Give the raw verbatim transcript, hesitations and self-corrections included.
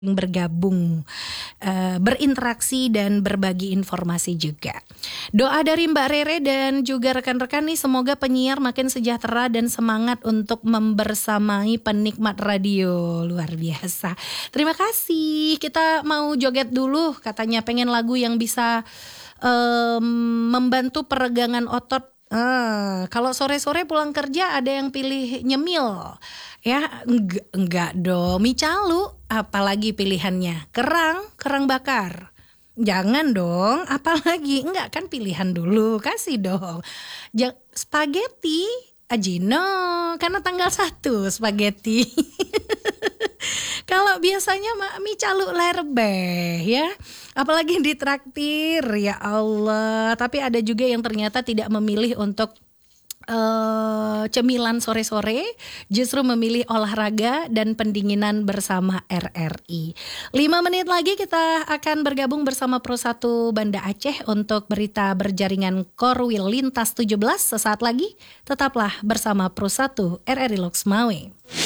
bergabung, uh, berinteraksi dan berbagi informasi juga. Doa dari Mbak Rere dan juga rekan-rekan nih, semoga penyiar makin sejahtera dan semangat untuk membersamai penikmat radio. Luar biasa. Terima kasih. Kita mau joget dulu, katanya pengen lagu yang bisa um, membantu peregangan otot. Uh, kalau sore-sore pulang kerja ada yang pilih nyemil. Ya enggak, enggak dong, mie calu apalagi pilihannya, kerang, kerang bakar. Jangan dong, apalagi enggak kan pilihan dulu, kasih dong. Ja, spaghetti, ajino, karena tanggal satu spaghetti. Kalau biasanya mie calu lerbe ya. Apalagi ditraktir, ya Allah. Tapi ada juga yang ternyata tidak memilih untuk uh, cemilan sore-sore, justru memilih olahraga dan pendinginan bersama R R I. lima menit lagi kita akan bergabung bersama Pro satu Banda Aceh untuk berita berjaringan Korwil Lintas tujuh belas. Sesaat lagi tetaplah bersama Pro satu R R I Loks Mawé.